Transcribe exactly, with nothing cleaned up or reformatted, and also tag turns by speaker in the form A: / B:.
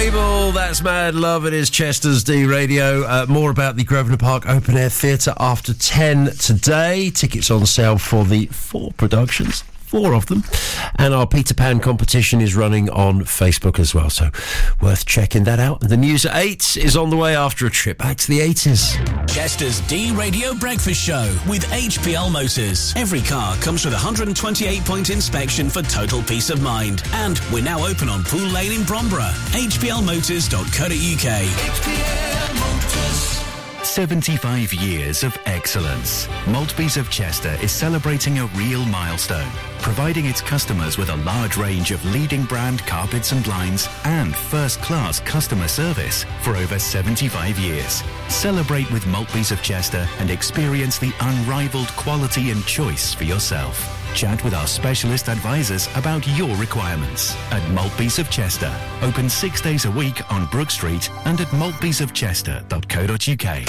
A: Mabel, that's Mad Love. It is Chester's D Radio. Uh, more about the Grosvenor Park Open Air Theatre after ten today. Tickets on sale for the four productions. Four of them. And our Peter Pan competition is running on Facebook as well, so worth checking that out. The news at eight is on the way after a trip back to the eighties.
B: Chester's D Radio Breakfast Show with H P L Motors. Every car comes with a one hundred twenty-eight point inspection for total peace of mind. And we're now open on Pool Lane in Bromborough. h p l motors dot co dot u k. H P L Motors.
C: seventy-five years of excellence. Maltby's of Chester is celebrating a real milestone, providing its customers with a large range of leading brand carpets and blinds and first-class customer service for over seventy-five years. Celebrate with Maltby's of Chester and experience the unrivaled quality and choice for yourself. Chat with our specialist advisors about your requirements at Maltby's of Chester. Open six days a week on Brook Street and at maltbys of chester dot co dot u k.